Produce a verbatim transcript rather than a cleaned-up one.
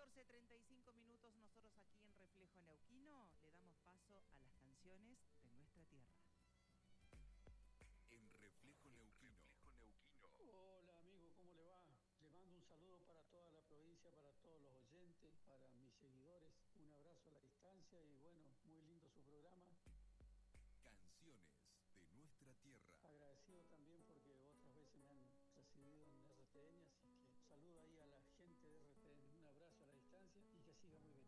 catorce treinta y cinco minutos, nosotros aquí en Reflejo Neuquino le damos paso a las canciones de nuestra tierra. En Reflejo Neuquino. Reflejo Neuquino. Hola amigo, ¿cómo le va? Le mando un saludo para toda la provincia, para todos los oyentes, para mis seguidores. Un abrazo a la distancia y bueno, muy lindo su programa. Canciones de nuestra tierra. Agradecido también porque otras veces me han recibido en R T N, así que saludo ahí a la gente de R T N. Un abrazo a la distancia y que siga muy bien.